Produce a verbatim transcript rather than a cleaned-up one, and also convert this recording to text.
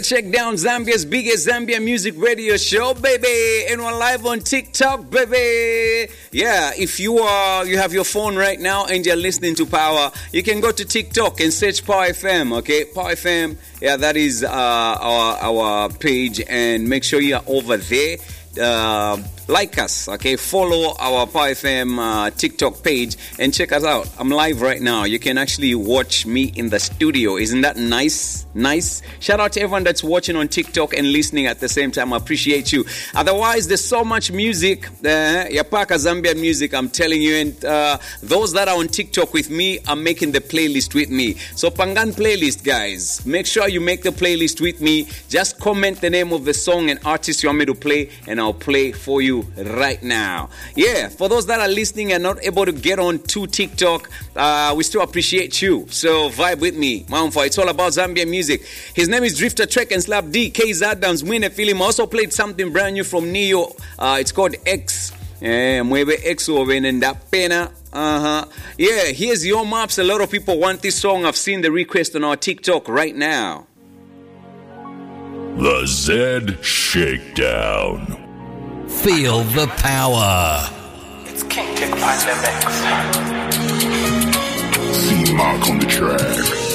Check down Zambia's biggest Zambia music radio show, baby, and we're live on TikTok, baby. Yeah, if you are you have your phone right now and you're listening to Power, you can go to TikTok and search Power F M. Okay, Power F M. Yeah, that is uh, our our page, and make sure you are over there. Uh, like us, okay? Follow our Power F M uh, TikTok page and check us out. I'm live right now. You can actually watch me in the studio. Isn't that nice? Nice. Shout out to everyone that's watching on TikTok and listening at the same time. I appreciate you. Otherwise, there's so much music. Uh, Yapaka Zambia music, I'm telling you. And uh, those that are on TikTok with me are making the playlist with me. So Pangan playlist, guys. Make sure you make the playlist with me. Just comment the name of the song and artist you want me to play, and I'll play for you right now. Yeah, for those that are listening and not able to get on to TikTok, uh, we still appreciate you. So vibe with me. Maumfa, it's all about Zambia music. His name is Drifter Trek and Slap D. K Zadams, Mwine Film. Also played something brand new from Neo. Uh, it's called X. Yeah, Mwebe X Ovenenda Pena. Uh-huh. Yeah, here's your maps. A lot of people want this song. I've seen the request on our TikTok right now. The Zed Shakedown. Feel the power. It's King Kick by the mix. C Mark on the track.